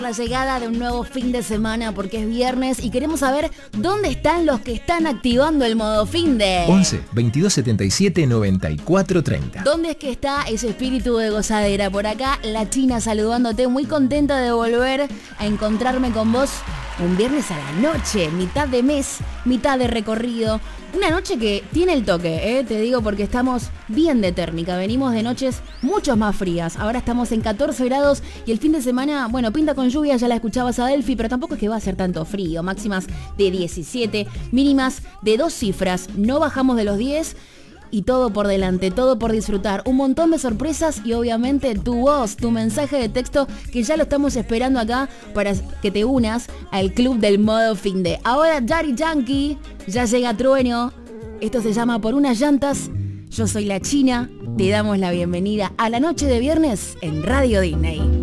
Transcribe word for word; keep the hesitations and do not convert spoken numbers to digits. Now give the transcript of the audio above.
La llegada de un nuevo fin de semana porque es viernes y queremos saber dónde están los que están activando el modo fin de once, veintidós, setenta y siete, noventa y cuatro, treinta. ¿Dónde es que está ese espíritu de gozadera? Por acá la China saludándote, muy contenta de volver a encontrarme con vos un viernes a la noche, mitad de mes, mitad de recorrido. Una noche que tiene el toque, ¿eh? Te digo porque estamos bien de térmica, venimos de noches mucho más frías. Ahora estamos en catorce grados y el fin de semana, bueno, pinta con lluvia, ya la escuchabas a Delphi, pero tampoco es que va a ser tanto frío. Máximas de diecisiete, mínimas de dos cifras, no bajamos de los diez. Y todo por delante, todo por disfrutar. Un montón de sorpresas y obviamente tu voz, tu mensaje de texto que ya lo estamos esperando acá para que te unas al club del modo fin de. Ahora Daddy Yankee, ya llega Trueno. Esto se llama Por unas llantas. Yo soy la China. Te damos la bienvenida a la noche de viernes en Radio Disney.